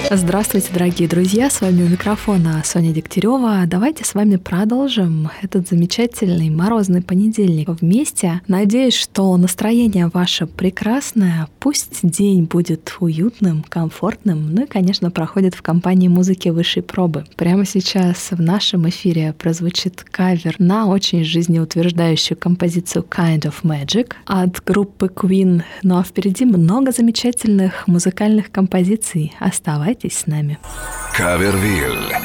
Здравствуйте, дорогие друзья, с вами у микрофона Соня Дегтярева. Давайте с вами продолжим этот замечательный морозный понедельник вместе. Надеюсь, что настроение ваше прекрасное, пусть день будет уютным, комфортным, ну и, конечно, проходит в компании музыки высшей пробы. Прямо сейчас в нашем эфире прозвучит кавер на очень жизнеутверждающую композицию Kind of Magic от группы Queen. Ну а впереди много замечательных музыкальных композиций. Оставайтесь с нами. Кавервиль.